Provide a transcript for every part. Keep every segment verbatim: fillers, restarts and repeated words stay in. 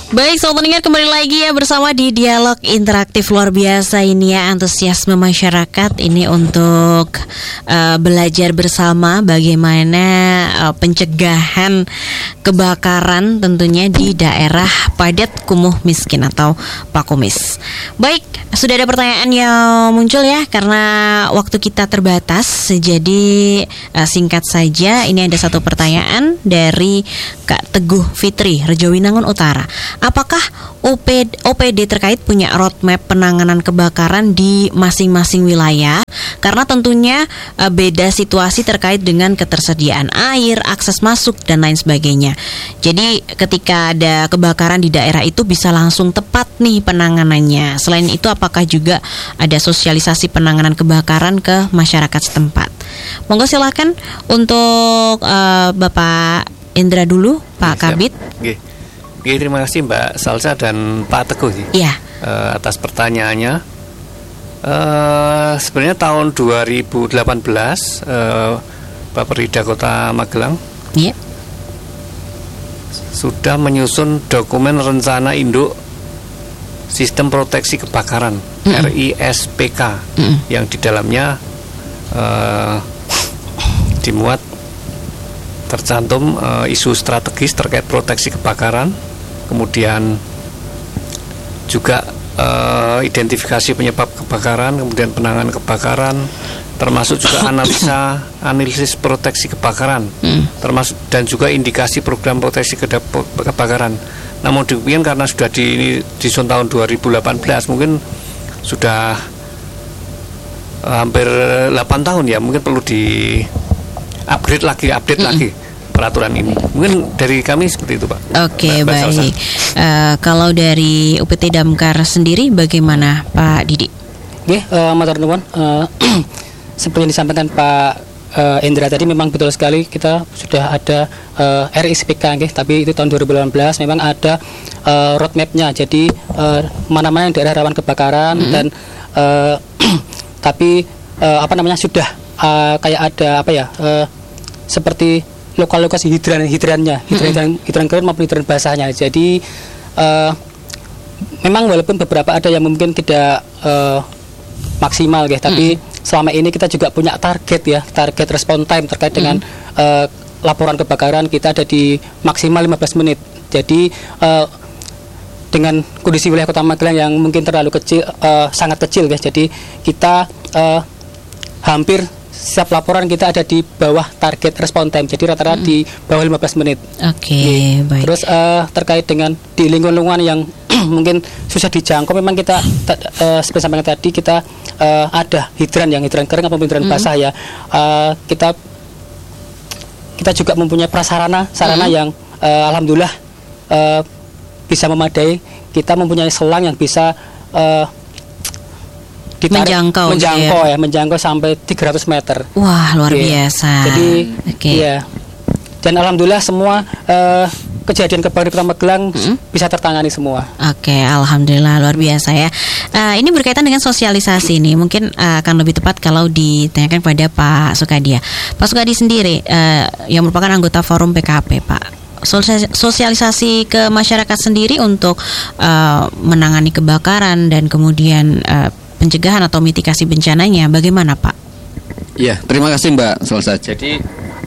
Baik, sobat pendengar, kembali lagi ya bersama di Dialog Interaktif. Luar biasa ini ya, antusiasme masyarakat ini untuk uh, belajar bersama bagaimana uh, pencegahan kebakaran tentunya di daerah padat kumuh miskin atau PAKUMIS. Baik, sudah ada pertanyaan yang muncul ya, karena waktu kita terbatas. Jadi uh, singkat saja, ini ada satu pertanyaan dari Kak Teguh Fitri, Rejowinangun Utara. Apakah O P D terkait punya roadmap penanganan kebakaran di masing-masing wilayah? Karena tentunya uh, beda situasi terkait dengan ketersediaan air, akses masuk, dan lain sebagainya. Jadi ketika ada kebakaran di daerah itu bisa langsung tepat nih penanganannya. Selain itu, apakah juga ada sosialisasi penanganan kebakaran ke masyarakat setempat? Monggo silakan untuk uh, Bapak Indra dulu, Pak Kabid. Oke. Oke, terima kasih Mbak Salsa dan Pak Teguh ya, uh, atas pertanyaannya. Uh, sebenarnya tahun dua ribu delapan belas uh, Bapperida Kota Magelang ya. sudah menyusun dokumen rencana induk sistem proteksi kebakaran mm-hmm. R I S P K mm-hmm. yang di dalamnya uh, dimuat tercantum uh, isu strategis terkait proteksi kebakaran, kemudian juga uh, identifikasi penyebab kebakaran, kemudian penanganan kebakaran, termasuk juga analisa analisis proteksi kebakaran, hmm. termasuk dan juga indikasi program proteksi kebakaran. Namun demikian karena sudah di disusun tahun dua ribu delapan belas, mungkin sudah uh, hampir delapan tahun ya, mungkin perlu di upgrade lagi, update mm-hmm. lagi peraturan ini. Mungkin dari kami seperti itu, Pak. Oke, okay, baik. Uh, kalau dari U P T Damkar sendiri bagaimana, Pak Didi? Oke, okay, uh, matur nuwun. Uh, seperti yang disampaikan Pak uh, Indra tadi, memang betul sekali kita sudah ada uh, R I S P K, okay, tapi itu tahun dua ribu delapan belas memang ada uh, roadmap-nya. Jadi uh, mana-mana yang daerah rawan kebakaran mm-hmm. dan uh, tapi uh, apa namanya sudah Uh, kayak ada apa ya uh, seperti lokal-lokasi hidran hidrannya hidran mm-hmm. hidran kering maupun hidran basahnya. Jadi uh, memang walaupun beberapa ada yang mungkin tidak uh, maksimal ya, tapi mm-hmm. selama ini kita juga punya target ya, target respon time terkait dengan mm-hmm. uh, laporan kebakaran kita ada di maksimal lima belas menit. Jadi uh, dengan kondisi wilayah Kota Magelang yang mungkin terlalu kecil, uh, sangat kecil ya, jadi kita uh, hampir setiap laporan kita ada di bawah target respon time, jadi rata-rata mm. di bawah lima belas menit. Oke, okay, baik. Terus uh, terkait dengan di lingkungan yang mungkin susah dijangkau, memang kita uh, seperti sampaikan tadi kita uh, ada hidran yang hidran kering atau hidran mm. basah ya. Uh, kita kita juga mempunyai prasarana sarana mm. yang uh, alhamdulillah uh, bisa memadai. Kita mempunyai selang yang bisa uh, Ditarik, menjangkau menjangkau ya. ya menjangkau sampai tiga ratus meter. Wah, luar okay. biasa. Jadi okay. ya. Dan alhamdulillah semua uh, kejadian kebakaran di Kota Magelang hmm? bisa tertangani semua. Oke, okay, alhamdulillah luar biasa ya. Uh, ini berkaitan dengan sosialisasi nih. Mungkin uh, akan lebih tepat kalau ditanyakan pada Pak Sukadia. Pak Sukadi sendiri uh, yang merupakan anggota Forum P K P, Pak. Sosialisasi ke masyarakat sendiri untuk uh, menangani kebakaran dan kemudian uh, pencegahan atau mitigasi bencananya bagaimana, Pak? Ya, terima kasih Mbak Salsa. Jadi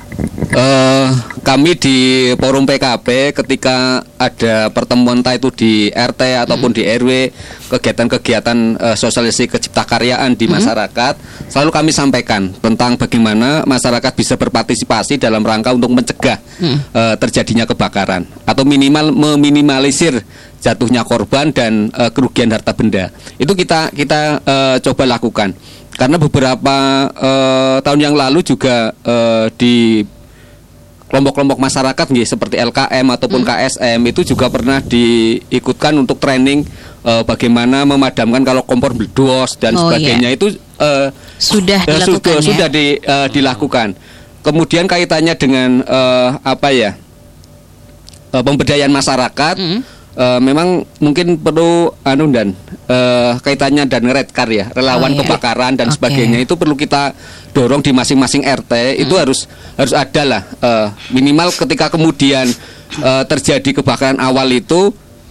uh, kami di Forum P K P ketika ada pertemuan entah itu di R T ataupun di R W, kegiatan-kegiatan uh, sosialisasi keciptakaryaan di masyarakat, hmm. selalu kami sampaikan tentang bagaimana masyarakat bisa berpartisipasi dalam rangka untuk mencegah hmm. uh, terjadinya kebakaran atau minimal meminimalisir jatuhnya korban dan uh, kerugian harta benda. Itu kita kita uh, coba lakukan. Karena beberapa uh, tahun yang lalu juga uh, di kelompok-kelompok masyarakat nggih, seperti L K M ataupun hmm. K S M itu juga pernah diikutkan untuk training uh, bagaimana memadamkan kalau kompor meledos dan oh, sebagainya. Yeah. Itu uh, sudah uh, dilakukan sudah, ya? sudah di, uh, dilakukan. Kemudian kaitannya dengan uh, apa ya uh, pemberdayaan masyarakat. Hmm. Uh, memang mungkin perlu anu dan uh, kaitannya dan redcar ya, relawan oh, iya. kebakaran dan okay. sebagainya, itu perlu kita dorong di masing-masing R T. hmm. Itu harus harus ada lah uh, minimal ketika kemudian uh, terjadi kebakaran awal itu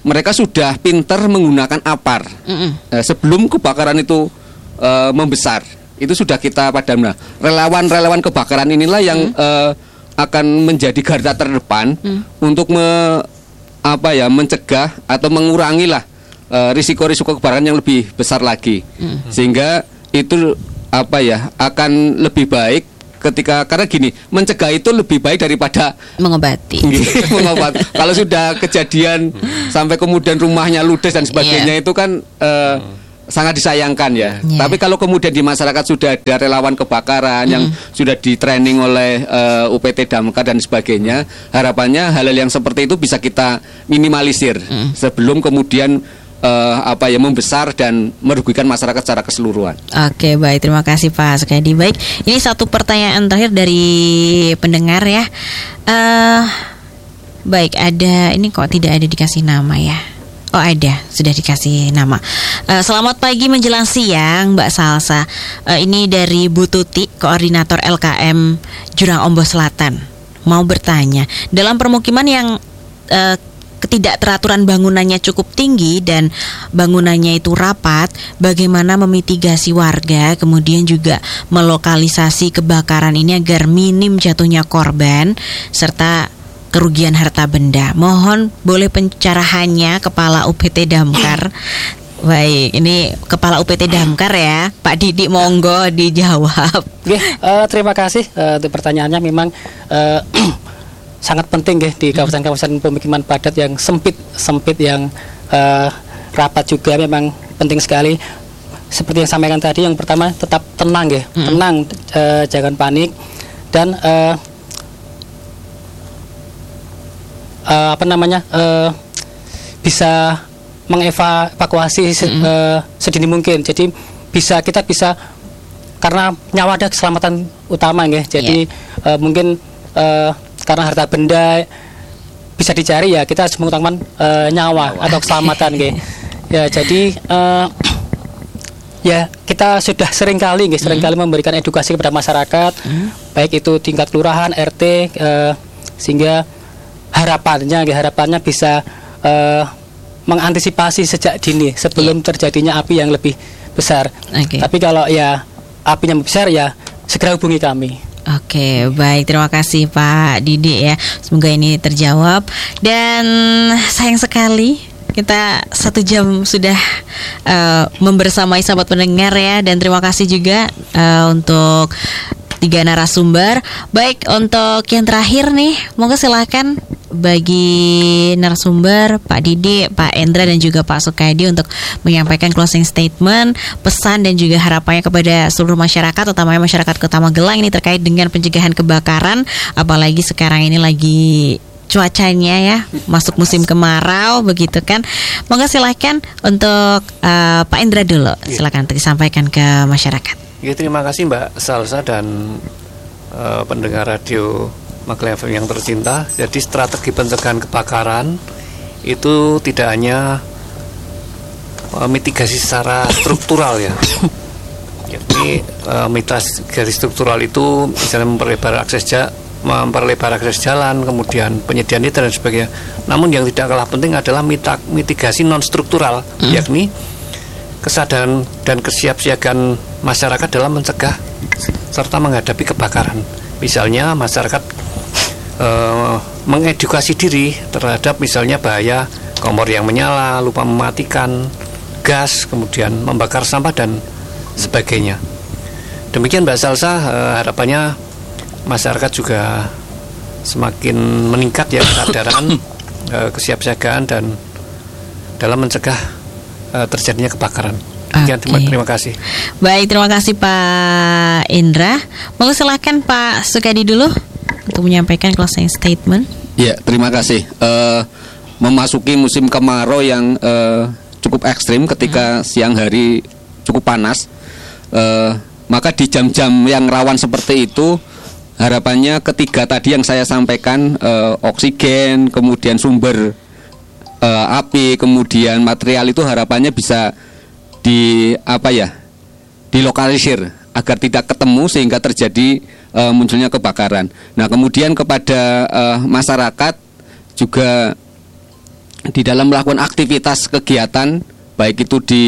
mereka sudah pinter menggunakan apar. Uh, sebelum kebakaran itu uh, membesar, itu sudah kita padamkan. Nah, relawan-relawan kebakaran inilah yang mm. uh, akan menjadi garda terdepan mm. untuk me, apa ya mencegah atau mengurangi lah uh, risiko-risiko kebakaran yang lebih besar lagi. Mm. Sehingga itu apa ya akan lebih baik ketika, karena gini, mencegah itu lebih baik daripada mengobati. mengobati. Kalau sudah kejadian hmm. sampai kemudian rumahnya ludes dan sebagainya, yeah. itu kan uh, hmm. sangat disayangkan ya. Yeah. Tapi kalau kemudian di masyarakat sudah ada relawan kebakaran hmm. yang sudah di training oleh uh, U P T Damkar dan sebagainya, harapannya hal-hal yang seperti itu bisa kita minimalisir hmm. sebelum kemudian Uh, apa ya membesar dan merugikan masyarakat secara keseluruhan. Oke, baik, terima kasih Pak Sukadi. Baik, ini satu pertanyaan terakhir dari pendengar ya. Uh, baik, ada ini kok tidak ada dikasih nama ya. Oh ada, sudah dikasih nama. uh, Selamat pagi menjelang siang Mbak Salsa. uh, Ini dari Bu Tuti, koordinator L K M Jurang Ombos Selatan. Mau bertanya, dalam permukiman yang uh, ketidakteraturan bangunannya cukup tinggi dan bangunannya itu rapat, bagaimana memitigasi warga, kemudian juga melokalisasi kebakaran ini agar minim jatuhnya korban serta kerugian harta benda. Mohon boleh pencerahannya Kepala U P T Damkar. Baik, ini Kepala U P T Damkar ya, Pak Didi, monggo dijawab. Oke, uh, terima kasih uh, untuk pertanyaannya. Memang uh, sangat penting ya di kawasan-kawasan pemukiman padat yang sempit sempit yang uh, rapat juga memang penting sekali. Seperti yang sampaikan tadi, yang pertama tetap tenang ya, mm. tenang, uh, jangan panik dan uh, uh, apa namanya uh, bisa mengevakuasi se- mm. uh, sedini mungkin. Jadi bisa kita bisa, karena nyawa ada keselamatan utama ya. Jadi yeah. uh, mungkin uh, karena harta benda bisa dicari ya, kita harus mengutamakan uh, nyawa, nyawa atau keselamatan gitu. Ya, jadi uh, ya kita sudah sering kali gitu, sering kali mm. memberikan edukasi kepada masyarakat, mm. baik itu tingkat kelurahan, R T, uh, sehingga harapannya gitu, harapannya bisa uh, mengantisipasi sejak dini sebelum yeah. terjadinya api yang lebih besar. Okay. Tapi kalau ya apinya besar ya segera hubungi kami. Oke, baik, terima kasih Pak Didi ya. Semoga ini terjawab. Dan sayang sekali kita satu jam sudah uh, membersamai sahabat pendengar ya. Dan terima kasih juga uh, untuk tiga narasumber. Baik, untuk yang terakhir nih, monggo silakan bagi narasumber Pak Didi, Pak Endra dan juga Pak Sukadi untuk menyampaikan closing statement, pesan dan juga harapannya kepada seluruh masyarakat, utamanya masyarakat Kota Magelang ini terkait dengan pencegahan kebakaran, apalagi sekarang ini lagi cuacanya ya masuk musim kemarau begitu kan. Monggo silakan untuk uh, Pak Endra dulu, silakan untuk disampaikan ke masyarakat. Ya, terima kasih Mbak Salsa dan uh, pendengar radio Magelang F M yang tercinta. Jadi strategi pencegahan kebakaran itu tidak hanya uh, mitigasi secara struktural ya. Jadi uh, mitigasi struktural itu misalnya memperlebar akses jalan, memperlebar akses jalan, kemudian penyediaan liter dan sebagainya. Namun yang tidak kalah penting adalah mitigasi non struktural, hmm. yakni kesadaran dan kesiapsiagaan masyarakat dalam mencegah serta menghadapi kebakaran. Misalnya masyarakat Uh, mengedukasi diri terhadap misalnya bahaya kompor yang menyala, lupa mematikan gas, kemudian membakar sampah dan sebagainya. Demikian Mbak Salsa, uh, harapannya masyarakat juga semakin meningkat ya kesadaran, uh, kesiapsiagaan dan dalam mencegah uh, terjadinya kebakaran. Okay. Terima, terima kasih. Baik, terima kasih Pak Indra. Mau silakan Pak Sukadi dulu untuk menyampaikan closing statement. Ya, terima kasih. Uh, memasuki musim kemarau yang uh, cukup ekstrim ketika hmm. siang hari cukup panas, uh, maka di jam-jam yang rawan seperti itu, harapannya ketiga tadi yang saya sampaikan, uh, oksigen, kemudian sumber uh, api, kemudian material itu harapannya bisa di apa ya, dilokalisir agar tidak ketemu sehingga terjadi uh, munculnya kebakaran. Nah, kemudian kepada uh, masyarakat juga di dalam melakukan aktivitas kegiatan baik itu di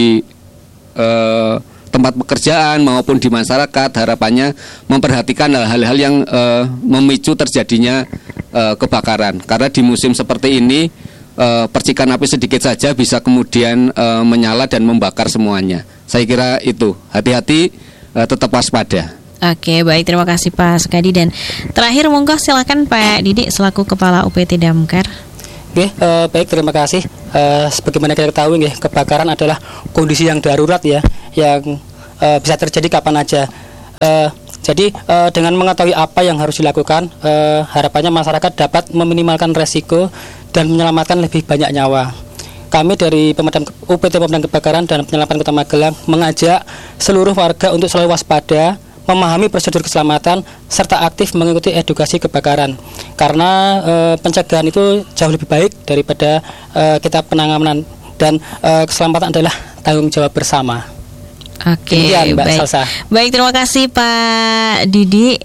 eh, tempat pekerjaan maupun di masyarakat, harapannya memperhatikan hal-hal yang uh, memicu terjadinya uh, kebakaran. Karena di musim seperti ini uh, percikan api sedikit saja bisa kemudian uh, menyala dan membakar semuanya. Saya kira itu, hati-hati, uh, tetap waspada. Oke, baik, terima kasih Pak Sukadi. Dan terakhir monggo silakan Pak Didi selaku Kepala U P T Damkar. Oke, uh, baik, terima kasih. Uh, sebagaimana kita ketahui, ya, kebakaran adalah kondisi yang darurat ya, yang uh, bisa terjadi kapan aja. Uh, jadi uh, dengan mengetahui apa yang harus dilakukan, uh, harapannya masyarakat dapat meminimalkan resiko dan menyelamatkan lebih banyak nyawa. Kami dari Pemadam U P T Pemadam Kebakaran dan Penyelaman Kota Magelang mengajak seluruh warga untuk selalu waspada, memahami prosedur keselamatan, serta aktif mengikuti edukasi kebakaran. Karena e, pencegahan itu jauh lebih baik daripada e, kita penanganan, dan e, keselamatan adalah tanggung jawab bersama. Oke, Demikian, Mbak baik. Salsa. Baik, terima kasih Pak Didi.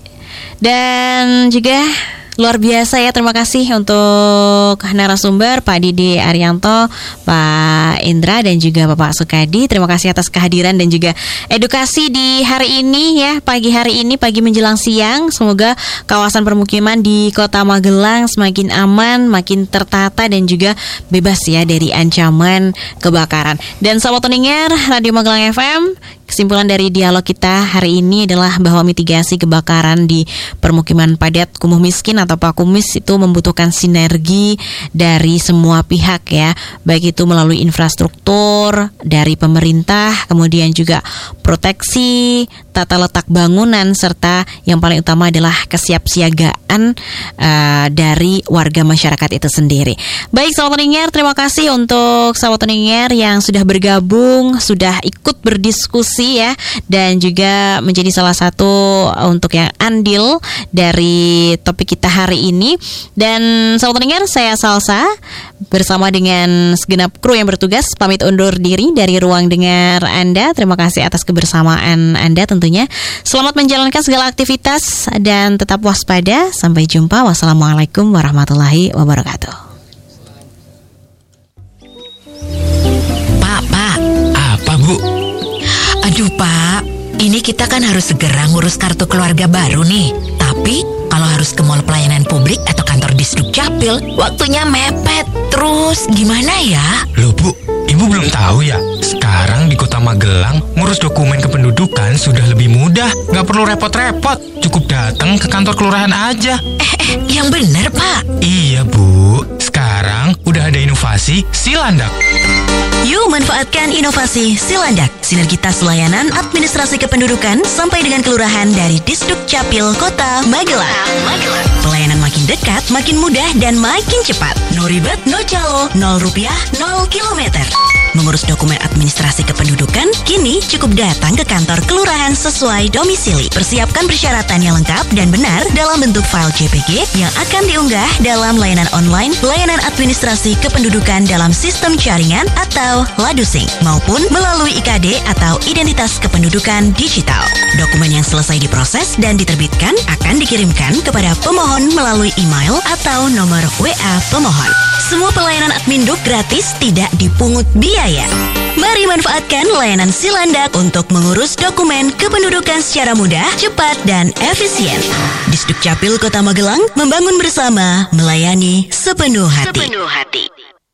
Dan juga luar biasa ya, terima kasih untuk narasumber Pak Didi Arianto, Pak Indra, dan juga Bapak Sukadi. Terima kasih atas kehadiran dan juga edukasi di hari ini ya, pagi hari ini, pagi menjelang siang. Semoga kawasan permukiman di Kota Magelang semakin aman, makin tertata dan juga bebas ya dari ancaman kebakaran. Dan Sobat Pendengar Radio Magelang F M, kesimpulan dari dialog kita hari ini adalah bahwa mitigasi kebakaran di permukiman padat kumuh miskin atau Pakumis itu membutuhkan sinergi dari semua pihak ya, baik itu melalui infrastruktur dari pemerintah, kemudian juga proteksi, tata letak bangunan, serta yang paling utama adalah kesiapsiagaan uh, dari warga masyarakat itu sendiri. Baik Sobat Pendengar, terima kasih untuk Sobat Pendengar yang sudah bergabung, sudah ikut berdiskusi ya, dan juga menjadi salah satu untuk yang andil dari topik kita hari ini. Dan Sobat Pendengar, saya Salsa bersama dengan segenap kru yang bertugas pamit undur diri dari ruang dengar Anda. Terima kasih atas kebersamaan Anda tentunya. Selamat menjalankan segala aktivitas dan tetap waspada. Sampai jumpa. Wassalamualaikum warahmatullahi wabarakatuh. Pak, Pak. Apa, Bu? Aduh, Pak. Ini kita kan harus segera ngurus kartu keluarga baru nih. Tapi kalau harus ke mall pelayanan publik atau kantor Disduk Capil, waktunya mepet. Terus gimana ya? Loh, Bu, Ibu belum tahu ya? Sekarang di Kota Magelang, ngurus dokumen kependudukan sudah lebih mudah. Nggak perlu repot-repot. Cukup datang ke kantor kelurahan aja. Eh, eh, yang benar, Pak. Iya, Bu. Sekarang udah ada inovasi Silandak. Yuk manfaatkan inovasi Silandak, sinergitas layanan administrasi kependudukan sampai dengan kelurahan dari Disduk Capil Kota Magelang. Pelayanan makin dekat, makin mudah, dan makin cepat. No ribet, no calo, nol rupiah, nol kilometer. Mengurus dokumen administrasi kependudukan, kini cukup datang ke kantor kelurahan sesuai domisili. Persiapkan persyaratan yang lengkap dan benar dalam bentuk file J P G yang akan diunggah dalam layanan online layanan administrasi kependudukan dalam sistem jaringan atau Ladusing, maupun melalui I K D atau Identitas Kependudukan Digital. Dokumen yang selesai diproses dan diterbitkan akan dikirimkan kepada pemohon melalui email atau nomor W A pemohon. Semua pelayanan adminduk gratis, tidak dipungut biaya. Mari manfaatkan layanan Silandak untuk mengurus dokumen kependudukan secara mudah, cepat, dan efisien. Disduk Capil Kota Magelang membangun bersama, melayani sepenuh hati. Sepenuh hati.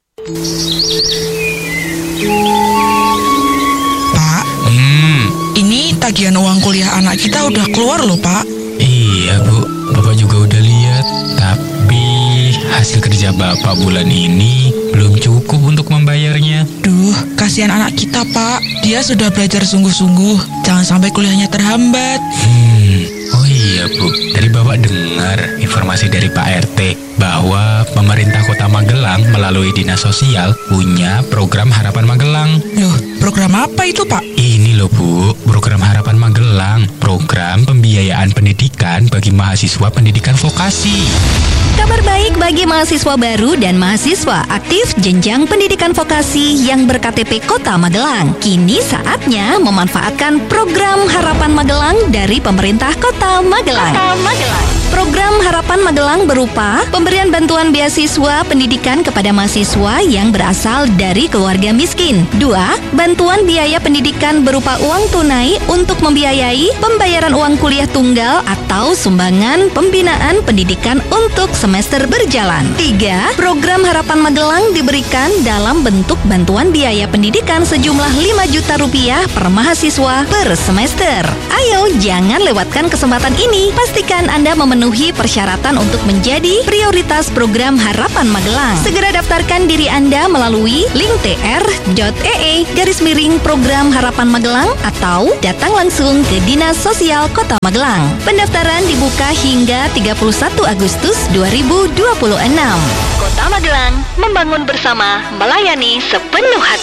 Pak, Hmm, ini tagihan uang kuliah anak kita udah keluar loh, Pak. iya, Bu. Bapak juga udah lihat. Tapi hasil kerja Bapak bulan ini belum cukup untuk membayarnya. Duh, kasihan anak kita, Pak. Dia sudah belajar sungguh-sungguh. Jangan sampai kuliahnya terhambat. Hmm, oh iya, Bu. Tadi Bapak dengar informasi dari Pak R T bahwa pemerintah Kota Magelang melalui Dinas Sosial punya program Harapan Magelang. Loh, program apa itu, Pak? Ini loh, Bu, program Harapan Magelang. program pembiayaan pendidikan bagi mahasiswa pendidikan vokasi. Kabar baik bagi mahasiswa baru dan mahasiswa aktif jenjang pendidikan vokasi yang ber-K T P Kota Magelang. Kini saatnya memanfaatkan program Harapan Magelang dari pemerintah Kota Magelang. Kota Magelang. Program Harapan Magelang berupa pemberian bantuan beasiswa pendidikan kepada mahasiswa yang berasal dari keluarga miskin. Dua, bantuan biaya pendidikan berupa uang tunai untuk membiayai pembayaran uang kuliah tunggal atau sumbangan pembinaan pendidikan untuk semester berjalan. Tiga, program Harapan Magelang diberikan dalam bentuk bantuan biaya pendidikan sejumlah lima juta rupiah per mahasiswa per semester. Ayo, jangan lewatkan kesempatan ini. Pastikan Anda memenuhi persyaratan untuk menjadi prioritas program Harapan Magelang. Segera daftarkan diri Anda melalui link tr.ee garis miring program Harapan Magelang atau datang langsung ke Dinas Sosial Kota Magelang. Pendaftaran dibuka hingga tiga puluh satu Agustus dua ribu dua puluh enam. Kota Magelang membangun bersama, melayani sepenuh hati.